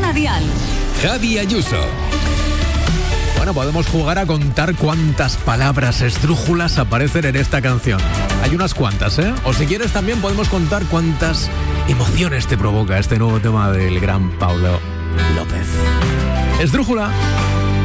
Cadena Dial. Javi Ayuso. Bueno, podemos jugar a contar cuántas palabras esdrújulas aparecen en esta canción. Hay unas cuantas, ¿eh? O si quieres también podemos contar cuántas emociones te provoca este nuevo tema del gran Paulo López. Esdrújula.